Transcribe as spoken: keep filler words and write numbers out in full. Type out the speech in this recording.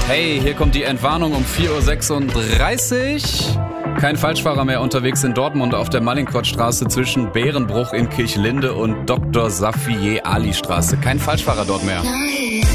Hey, hier kommt die Entwarnung um vier Uhr sechsunddreißig. Kein Falschfahrer mehr unterwegs in Dortmund auf der Mallingkottstraße zwischen Bärenbruch in Kirchlinde und Doktor Safiye Ali Straße. Kein Falschfahrer dort mehr.